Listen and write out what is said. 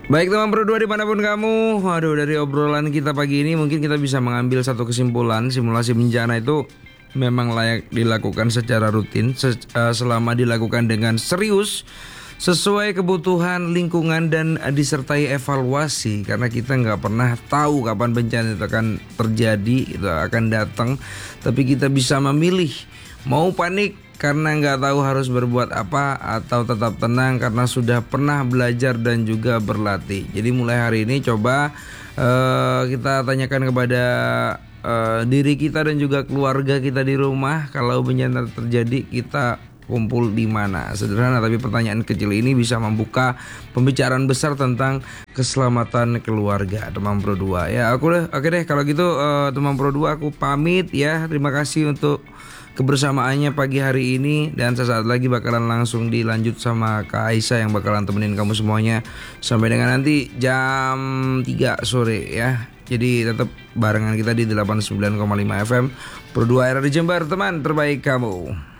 Baik teman berdua dimanapun kamu, waduh dari obrolan kita pagi ini mungkin kita bisa mengambil satu kesimpulan. Simulasi bencana itu memang layak dilakukan secara rutin selama dilakukan dengan serius, sesuai kebutuhan lingkungan dan disertai evaluasi. Karena kita nggak pernah tahu kapan bencana itu akan terjadi, itu akan datang. Tapi kita bisa memilih mau panik karena nggak tahu harus berbuat apa, atau tetap tenang karena sudah pernah belajar dan juga berlatih. Jadi mulai hari ini coba kita tanyakan kepada diri kita dan juga keluarga kita di rumah, kalau bencana terjadi kita kumpul di mana. Sederhana tapi pertanyaan kecil ini bisa membuka pembicaraan besar tentang keselamatan keluarga teman Pro 2. Ya oke deh kalau gitu teman Pro 2 aku pamit ya. Terima kasih untuk kebersamaannya pagi hari ini, dan sesaat lagi bakalan langsung dilanjut sama Kak Aisyah yang bakalan temenin kamu semuanya sampai dengan nanti jam 3 sore ya. Jadi tetap barengan kita di 89,5 FM Pro 2 RRI Jember, teman terbaik kamu.